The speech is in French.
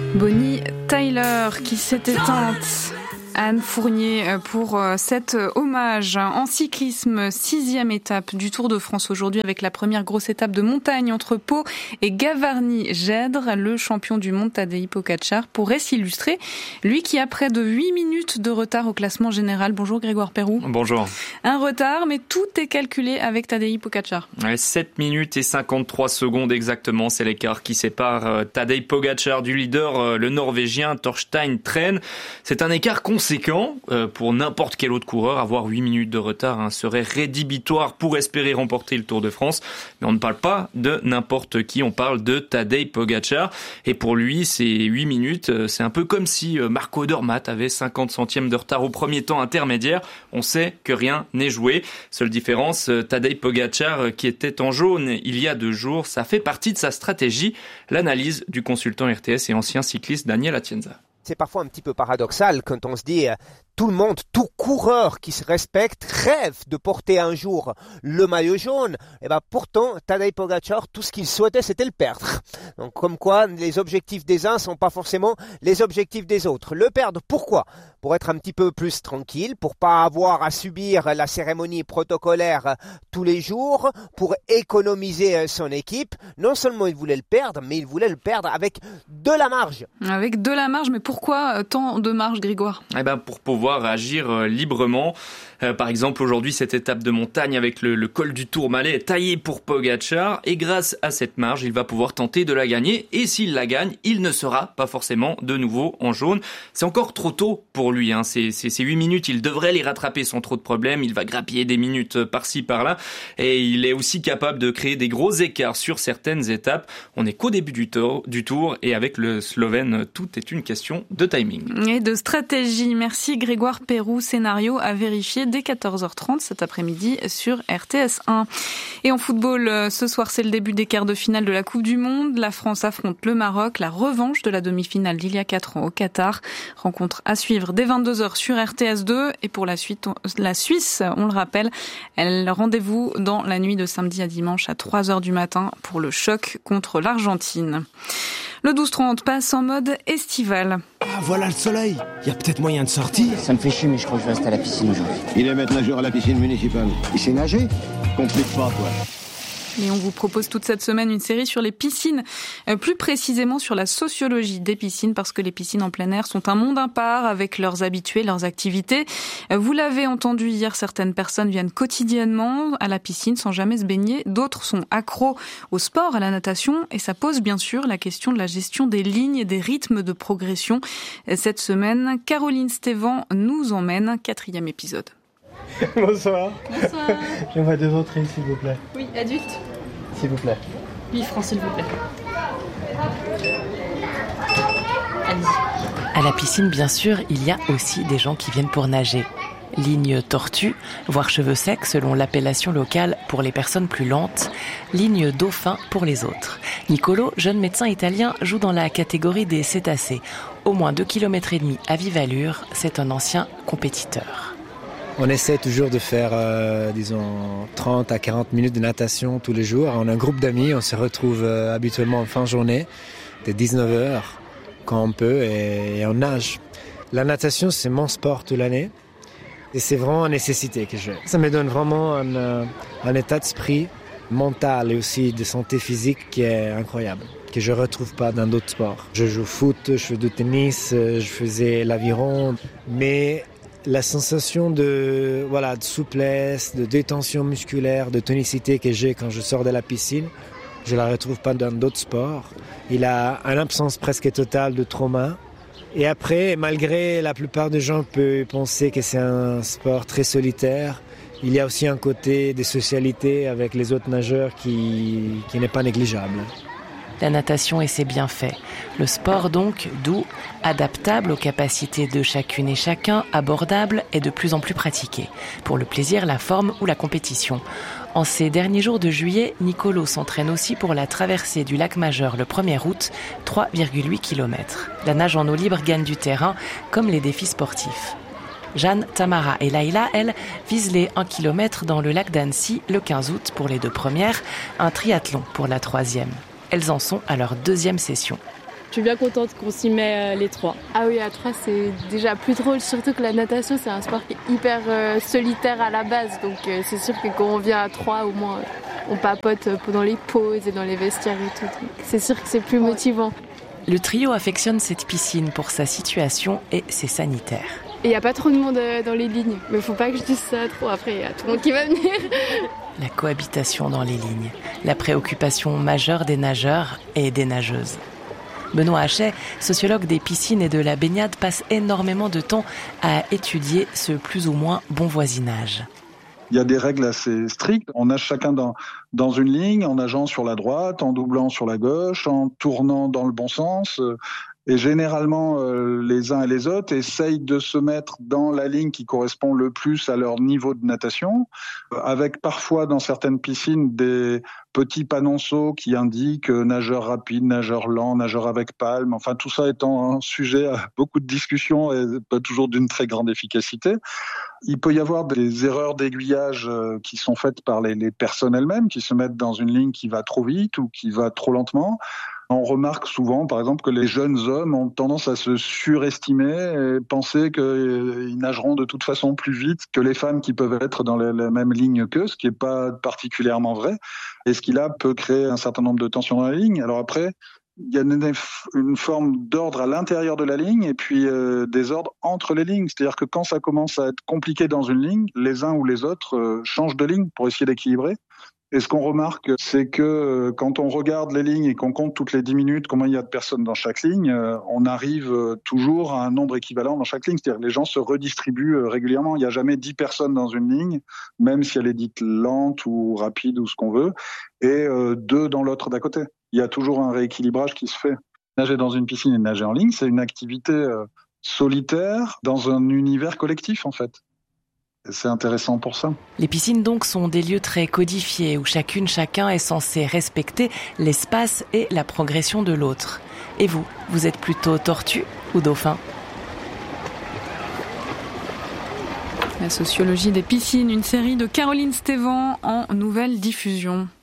Bonnie Tyler qui s'est éteinte. Anne Fournier pour cet hommage en cyclisme, 6e étape du Tour de France aujourd'hui avec la première grosse étape de montagne entre Pau et Gavarnie-Gèdre. Le champion du monde Tadej Pogačar pourrait s'illustrer, lui qui a près de 8 minutes de retard au classement général. Bonjour Grégoire Perroux. Bonjour. Un retard, mais tout est calculé avec Tadej Pogačar. 7 minutes et 53 secondes exactement, c'est l'écart qui sépare Tadej Pogačar du leader, le Norvégien Thorstein Tren. C'est un écart conséquent pour n'importe quel autre coureur. Avoir 8 minutes de retard serait rédhibitoire pour espérer remporter le Tour de France. Mais on ne parle pas de n'importe qui, on parle de Tadej Pogačar. Et pour lui, ces 8 minutes, c'est un peu comme si Marco Odermatt avait 50 centièmes de retard au premier temps intermédiaire. On sait que rien n'est joué. Seule différence, Tadej Pogačar qui était en jaune il y a 2 jours, ça fait partie de sa stratégie. L'analyse du consultant RTS et ancien cycliste Daniel Atienza. C'est parfois un petit peu paradoxal quand on se dit tout le monde, tout coureur qui se respecte rêve de porter un jour le maillot jaune. Et pourtant, Tadej Pogačar, tout ce qu'il souhaitait, c'était le perdre. Donc comme quoi, les objectifs des uns sont pas forcément les objectifs des autres. Le perdre, pourquoi ? Pour être un petit peu plus tranquille, pour pas avoir à subir la cérémonie protocolaire tous les jours, pour économiser son équipe. Non seulement il voulait le perdre, mais il voulait le perdre avec de la marge. Avec de la marge, mais pourquoi tant de marge, Grégoire ? Pour pouvoir agir librement. Par exemple, aujourd'hui, cette étape de montagne avec le col du Tourmalet est taillée pour Pogačar et grâce à cette marge, il va pouvoir tenter de la gagner et s'il la gagne, il ne sera pas forcément de nouveau en jaune. C'est encore trop tôt pour lui. Ces 8 minutes, il devrait les rattraper sans trop de problèmes. Il va grappiller des minutes par-ci, par-là et il est aussi capable de créer des gros écarts sur certaines étapes. On n'est qu'au début du tour et avec le Slovène, tout est une question de timing. Et de stratégie. Merci Grégoire Perroux. Scénario à vérifier dès 14h30 cet après-midi sur RTS 1. Et en football, ce soir, c'est le début des quarts de finale de la Coupe du Monde. La France affronte le Maroc, la revanche de la demi-finale d'il y a 4 ans au Qatar. Rencontre à suivre dès 22h sur RTS 2. Et pour la suite, la Suisse, on le rappelle, elle rendez-vous dans la nuit de samedi à dimanche à 3h du matin pour le choc contre l'Argentine. Le 12-30 passe en mode estival. Ah, voilà le soleil. Il y a peut-être moyen de sortir. Ça me fait chier, mais je crois que je vais rester à la piscine aujourd'hui. Il est maître nageur à la piscine municipale. Il sait nager ? Complique pas, toi. Et on vous propose toute cette semaine une série sur les piscines, plus précisément sur la sociologie des piscines, parce que les piscines en plein air sont un monde à part avec leurs habitués, leurs activités. Vous l'avez entendu hier, certaines personnes viennent quotidiennement à la piscine sans jamais se baigner. D'autres sont accros au sport, à la natation, et ça pose bien sûr la question de la gestion des lignes et des rythmes de progression. Cette semaine, Caroline Stévan nous emmène, 4e épisode. Bonsoir. Bonsoir. J'aimerais 2 entrées, s'il vous plaît. Oui, adulte. S'il vous plaît. 8 francs, s'il vous plaît. Allez-y. À la piscine, bien sûr, il y a aussi des gens qui viennent pour nager. Ligne tortue, voire cheveux secs selon l'appellation locale pour les personnes plus lentes, ligne dauphin pour les autres. Nicolo, jeune médecin italien, joue dans la catégorie des cétacés. Au moins 2,5 km à vive allure, c'est un ancien compétiteur. On essaie toujours de faire, 30 à 40 minutes de natation tous les jours. On a un groupe d'amis, on se retrouve habituellement en fin de journée, dès 19h, quand on peut, et on nage. La natation, c'est mon sport toute l'année, et c'est vraiment une nécessité que je fais. Ça me donne vraiment un état d'esprit mental et aussi de santé physique qui est incroyable, que je ne retrouve pas dans d'autres sports. Je joue au foot, je fais du tennis, je faisais l'aviron, mais la sensation de souplesse, de détention musculaire, de tonicité que j'ai quand je sors de la piscine, je la retrouve pas dans d'autres sports. Il a une absence presque totale de trauma. Et après, malgré la plupart des gens peuvent penser que c'est un sport très solitaire, il y a aussi un côté de socialité avec les autres nageurs qui n'est pas négligeable. La natation et ses bienfaits. Le sport donc, doux, adaptable aux capacités de chacune et chacun, abordable et de plus en plus pratiqué. Pour le plaisir, la forme ou la compétition. En ces derniers jours de juillet, Nicolo s'entraîne aussi pour la traversée du lac Majeur le 1er août, 3,8 km. La nage en eau libre gagne du terrain, comme les défis sportifs. Jeanne, Tamara et Laïla, elles, visent les 1 km dans le lac d'Annecy le 15 août pour les 2 premières, un triathlon pour la 3e. Elles en sont à leur 2e session. Je suis bien contente qu'on s'y met les 3. Ah oui, à 3 c'est déjà plus drôle, surtout que la natation c'est un sport qui est hyper solitaire à la base, donc c'est sûr que quand on vient à 3 au moins on papote pendant les pauses et dans les vestiaires et tout, donc c'est sûr que c'est plus motivant. Le trio affectionne cette piscine pour sa situation et ses sanitaires. Et il n'y a pas trop de monde dans les lignes, mais faut pas que je dise ça trop, après il y a tout le monde qui va venir. La cohabitation dans les lignes, la préoccupation majeure des nageurs et des nageuses. Benoît Hachet, sociologue des piscines et de la baignade, passe énormément de temps à étudier ce plus ou moins bon voisinage. Il y a des règles assez strictes. On nage chacun dans une ligne, en nageant sur la droite, en doublant sur la gauche, en tournant dans le bon sens. Et généralement, les uns et les autres essayent de se mettre dans la ligne qui correspond le plus à leur niveau de natation, avec parfois dans certaines piscines des petits panonceaux qui indiquent nageur rapide, nageur lent, nageur avec palme. Enfin, tout ça étant un sujet à beaucoup de discussions et pas toujours d'une très grande efficacité. Il peut y avoir des erreurs d'aiguillage qui sont faites par les personnes elles-mêmes, qui se mettent dans une ligne qui va trop vite ou qui va trop lentement. On remarque souvent, par exemple, que les jeunes hommes ont tendance à se surestimer et penser qu'ils nageront de toute façon plus vite que les femmes qui peuvent être dans la même ligne qu'eux, ce qui n'est pas particulièrement vrai. Et ce qui, là, peut créer un certain nombre de tensions dans la ligne. Alors après, il y a une forme d'ordre à l'intérieur de la ligne et puis des ordres entre les lignes. C'est-à-dire que quand ça commence à être compliqué dans une ligne, les uns ou les autres changent de ligne pour essayer d'équilibrer. Et ce qu'on remarque, c'est que quand on regarde les lignes et qu'on compte toutes les 10 minutes combien il y a de personnes dans chaque ligne, on arrive toujours à un nombre équivalent dans chaque ligne. C'est-à-dire que les gens se redistribuent régulièrement. Il n'y a jamais 10 personnes dans une ligne, même si elle est dite lente ou rapide ou ce qu'on veut, et 2 dans l'autre d'à côté. Il y a toujours un rééquilibrage qui se fait. Nager dans une piscine et nager en ligne, c'est une activité solitaire dans un univers collectif, en fait. C'est intéressant pour ça. Les piscines donc sont des lieux très codifiés où chacun est censé respecter l'espace et la progression de l'autre. Et vous êtes plutôt tortue ou dauphin ? La sociologie des piscines, une série de Caroline Stévan en nouvelle diffusion.